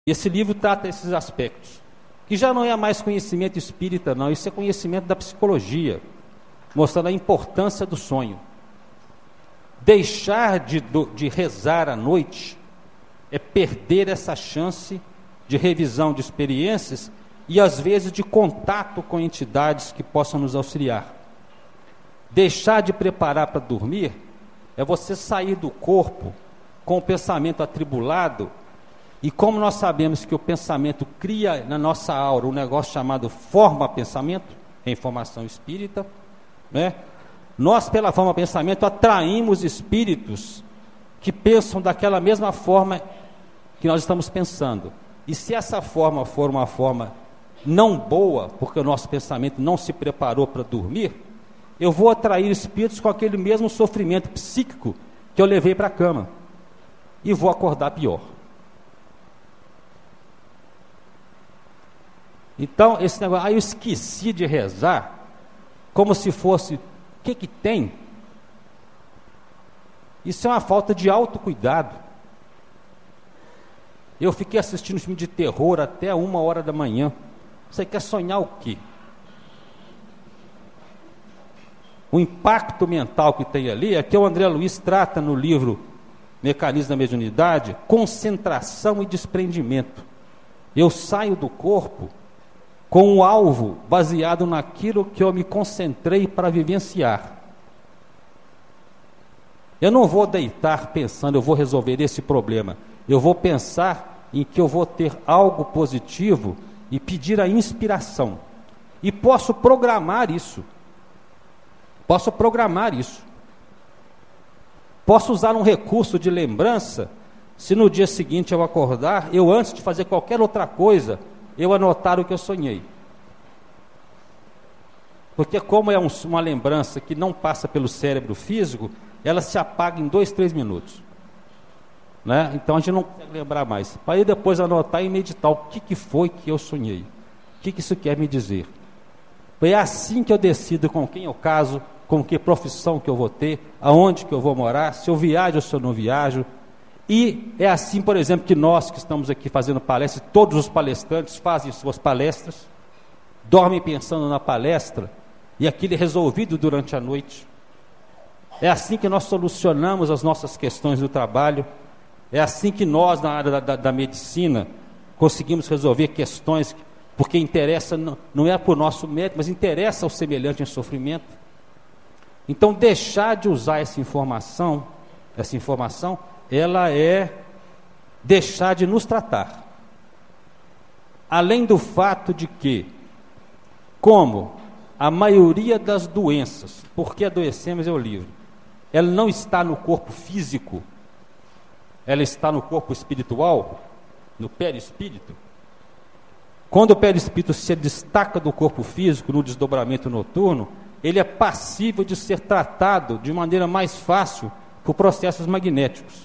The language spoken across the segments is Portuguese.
Esse livro trata esses aspectos, que já não é mais conhecimento espírita, não, isso é conhecimento da psicologia, mostrando a importância do sonho. Deixar de rezar à noite é perder essa chance de revisão de experiências e às vezes de contato com entidades que possam nos auxiliar. Deixar de preparar para dormir é você sair do corpo com o pensamento atribulado, e como nós sabemos que o pensamento cria na nossa aura um negócio chamado forma-pensamento, em formação espírita, né? Nós, pela forma-pensamento, atraímos espíritos que pensam daquela mesma forma que nós estamos pensando. E se essa forma for uma forma não boa, porque o nosso pensamento não se preparou para dormir, eu vou atrair espíritos com aquele mesmo sofrimento psíquico que eu levei para a cama, e vou acordar pior. Então, esse negócio, eu esqueci de rezar, como se fosse, o que tem? Isso é uma falta de autocuidado. Eu fiquei assistindo filme de terror até 1h da manhã. Você quer sonhar o quê? O impacto mental que tem ali é que o André Luiz trata no livro Mecanismo da Mediunidade, concentração e desprendimento. Eu saio do corpo com um alvo baseado naquilo que eu me concentrei para vivenciar. Eu não vou deitar pensando, eu vou resolver esse problema. Eu vou pensar em que eu vou ter algo positivo e pedir a inspiração. E posso programar isso. Posso usar um recurso de lembrança, se no dia seguinte eu acordar, eu antes de fazer qualquer outra coisa, eu anotar o que eu sonhei. Porque como é uma lembrança que não passa pelo cérebro físico, ela se apaga em 2, 3 minutos. Né? Então a gente não consegue lembrar mais. Para aí depois anotar e meditar o que foi que eu sonhei. O que isso quer me dizer. É assim que eu decido com quem eu caso, com que profissão que eu vou ter, aonde que eu vou morar, se eu viajo ou se eu não viajo. E é assim, por exemplo, que nós que estamos aqui fazendo palestras, todos os palestrantes fazem suas palestras, dormem pensando na palestra, e aquilo é resolvido durante a noite. É assim que nós solucionamos as nossas questões do trabalho, é assim que nós, na área da medicina, conseguimos resolver questões, porque interessa, não é por nosso mérito, mas interessa ao semelhante em sofrimento. Então, deixar de usar essa informação, ela é deixar de nos tratar. Além do fato de que, como a maioria das doenças, porque adoecemos é o livro, ela não está no corpo físico, ela está no corpo espiritual, no perispírito. Quando o perispírito se destaca do corpo físico no desdobramento noturno, ele é passível de ser tratado de maneira mais fácil por processos magnéticos.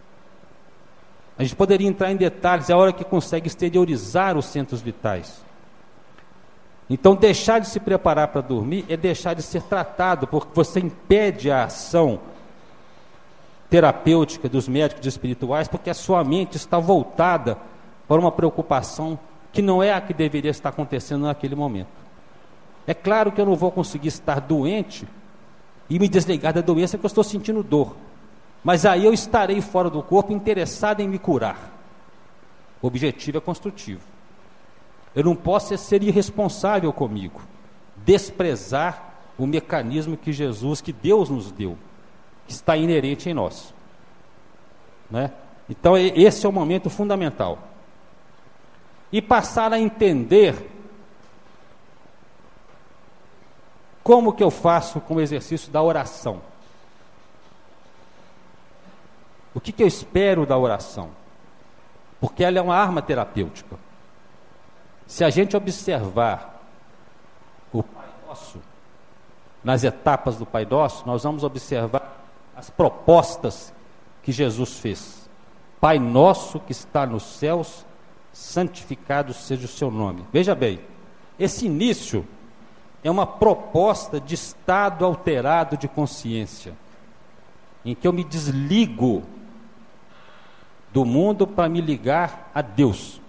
A gente poderia entrar em detalhes, é a hora que consegue exteriorizar os centros vitais. Então, deixar de se preparar para dormir é deixar de ser tratado, porque você impede a ação terapêutica dos médicos espirituais, porque a sua mente está voltada para uma preocupação que não é a que deveria estar acontecendo naquele momento. É claro que eu não vou conseguir estar doente e me desligar da doença porque eu estou sentindo dor. Mas aí eu estarei fora do corpo interessado em me curar. O objetivo é construtivo. Eu não posso ser irresponsável comigo, desprezar o mecanismo que Deus nos deu, que está inerente em nós. Né? Então esse é o momento fundamental. E passar a entender como que eu faço com o exercício da oração. O que eu espero da oração? Porque ela é uma arma terapêutica. Se a gente observar o Pai Nosso, nas etapas do Pai Nosso, nós vamos observar as propostas que Jesus fez. Pai Nosso que está nos céus, santificado seja o seu nome. Veja bem, esse início é uma proposta de estado alterado de consciência, em que eu me desligo do mundo para me ligar a Deus.